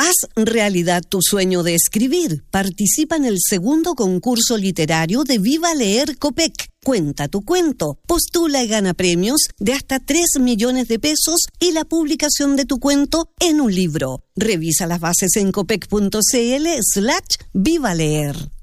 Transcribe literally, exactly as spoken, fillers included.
Haz realidad tu sueño de escribir. Participa en el segundo concurso literario de Viva Leer Copec. Cuenta tu cuento, postula y gana premios de hasta tres millones de pesos y la publicación de tu cuento en un libro. Revisa las bases en copec punto cl slash Viva Leer.